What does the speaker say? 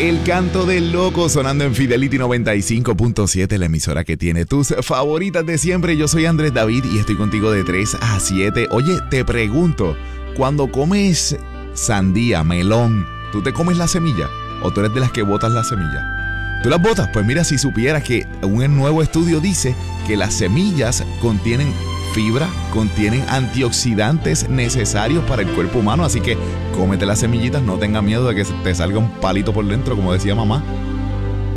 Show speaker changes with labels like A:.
A: El canto del loco sonando en Fidelity 95.7, la emisora que tiene tus favoritas de siempre. Yo soy Andrés David y estoy contigo de 3 a 7. Oye, te pregunto, cuando comes sandía, melón, ¿tú te comes la semilla o tú eres de las que botas la semilla? ¿Tú las botas? Pues mira, si supieras que un nuevo estudio dice que las semillas contienen fibra, contienen antioxidantes necesarios para el cuerpo humano, así que cómete las semillitas, no tengas miedo de que te salga un palito por dentro, como decía mamá.